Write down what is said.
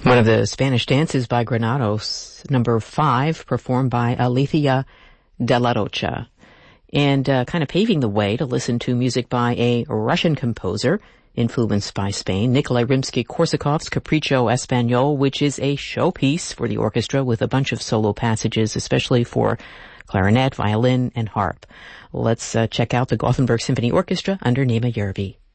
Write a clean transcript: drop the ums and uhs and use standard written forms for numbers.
One of the Spanish dances by Granados, number 5, performed by Alicia de la Rocha. And kind of paving the way to listen to music by a Russian composer influenced by Spain, Nikolai Rimsky-Korsakov's Capriccio Espagnol, which is a showpiece for the orchestra with a bunch of solo passages, especially for clarinet, violin, and harp. Let's check out the Gothenburg Symphony Orchestra under Nema Järvi.